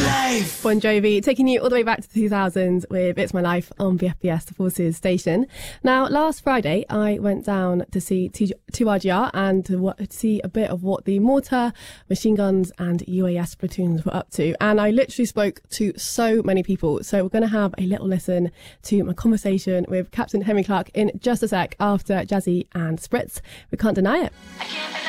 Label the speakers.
Speaker 1: Life.
Speaker 2: Bon Jovi, taking you all the way back to the 2000s with It's My Life on BFBS, the Forces station. Now, last Friday, I went down to see 2RGR and to see a bit of what the mortar, machine guns and UAS platoons were up to. And I literally spoke to so many people. So we're going to have a little listen to my conversation with Captain Henry Clark in just a sec after Jazzy and Spritz. We can't deny it.